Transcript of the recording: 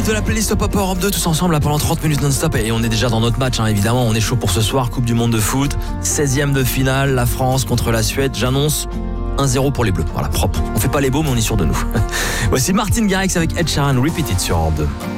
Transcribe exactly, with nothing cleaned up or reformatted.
de la playlist Pop Europe deux, tous ensemble là, pendant trente minutes non-stop. Et on est déjà dans notre match, hein, évidemment. On est chaud pour ce soir, Coupe du Monde de foot. seizième de finale, la France contre la Suède. J'annonce un zéro pour les Bleus. Voilà, propre. On fait pas les beaux, mais on est sûr de nous. Voici Martin Garrix avec Ed Sheeran, Repeat It sur Europe deux.